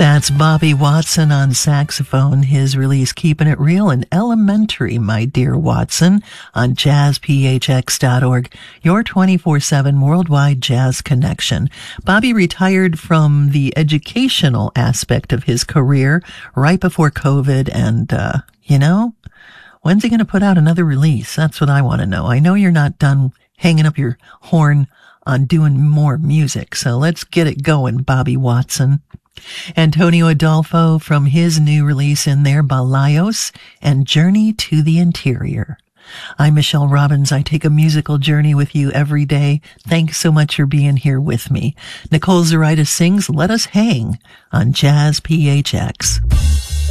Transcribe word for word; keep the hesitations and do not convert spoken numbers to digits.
That's Bobby Watson on saxophone, his release Keeping It Real and Elementary, My Dear Watson, on jazz p h x dot org, your twenty-four seven worldwide jazz connection. Bobby retired from the educational aspect of his career right before COVID, and, uh, you know, when's he going to put out another release? That's what I want to know. I know you're not done hanging up your horn on doing more music, so let's get it going, Bobby Watson. Antonio Adolfo from his new release in there, Balayos and Journey to the Interior. I'm Michelle Robbins. I take a musical journey with you every day. Thanks so much for being here with me. Nicole Zaritis sings Let Us Hang on Jazz P H X.